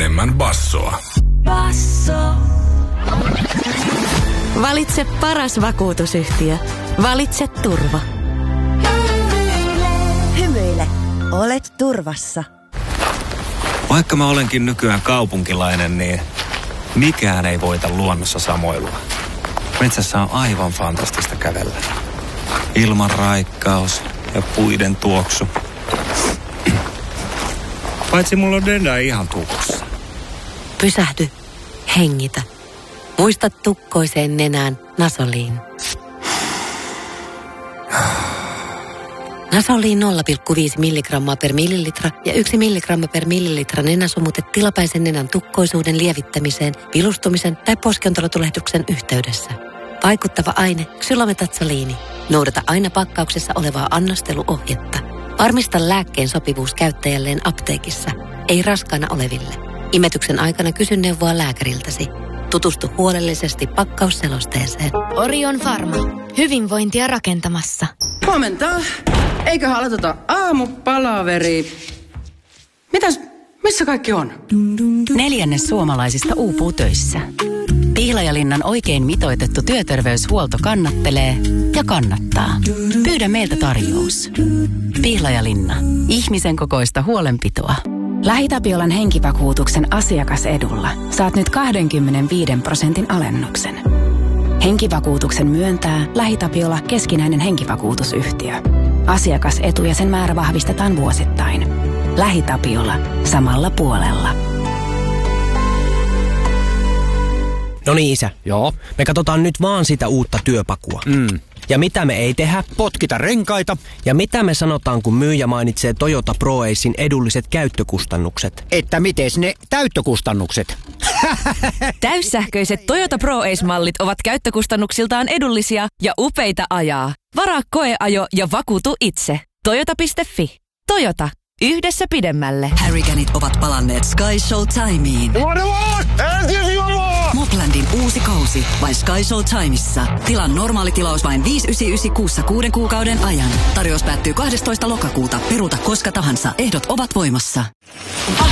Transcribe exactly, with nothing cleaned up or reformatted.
enemmän bassoa. Basso. Valitse paras vakuutusyhtiö. Valitse turva. Hymyile. Olet turvassa. Vaikka mä olenkin nykyään kaupunkilainen, niin mikään ei voita luonnossa samoilua. Metsässä on aivan fantastista kävellä. Ilman raikkaus ja puiden tuoksu. Paitsi mulla on Denda ihan tukossa. Pysähdy. Hengitä. Muista tukkoiseen nenään Nasoliin. Nasoliin nolla pilkku viisi milligrammaa per millilitra ja yksi milligramma per millilitra nenäsumute tilapäisen nenän tukkoisuuden lievittämiseen, vilustumisen tai poskiontelotulehduksen yhteydessä. Vaikuttava aine ksylometatsoliini. Noudata aina pakkauksessa olevaa annosteluohjetta. Varmista lääkkeen sopivuus käyttäjälleen apteekissa, ei raskaana oleville. Imetyksen aikana kysy neuvoa lääkäriltäsi. Tutustu huolellisesti pakkausselosteeseen. Orion Pharma. Hyvinvointia rakentamassa. Huomenta. Eiköhän aloiteta aamupalaveri. Mitäs, missä kaikki on? Neljännes suomalaisista uupuu töissä. Pihlajalinnan oikein mitoitettu työterveyshuolto kannattelee ja kannattaa. Pyydä meiltä tarjous. Pihlajalinna. Ihmisen kokoista huolenpitoa. LähiTapiolan henkivakuutuksen asiakasedulla saat nyt kaksikymmentäviisi prosentin alennuksen. Henkivakuutuksen myöntää LähiTapiola keskinäinen henkivakuutusyhtiö. Asiakasetu ja sen määrä vahvistetaan vuosittain. LähiTapiola. Samalla puolella. No niin, isä. Joo. Me katsotaan nyt vaan sitä uutta työpakua. Mm. Ja mitä me ei tehdä? Potkita renkaita. Ja mitä me sanotaan, kun myyjä mainitsee Toyota ProAcen edulliset käyttökustannukset? Että mites ne täyttökustannukset? Täyssähköiset Toyota ProAce-mallit ovat käyttökustannuksiltaan edullisia ja upeita ajaa. Varaa koeajo ja vakuutu itse. Toyota piste fi. Toyota. Yhdessä pidemmälle. Harriganit ovat palanneet Sky Showtimeen. Moplandin uusi kausi vain Sky Showtimeissa. Tilan normaali tilaus vain viisi yhdeksänkymmentäyhdeksän kuussa kuuden kuukauden ajan. Tarjous päättyy kahdestoista lokakuuta. Peruuta koska tahansa. Ehdot ovat voimassa.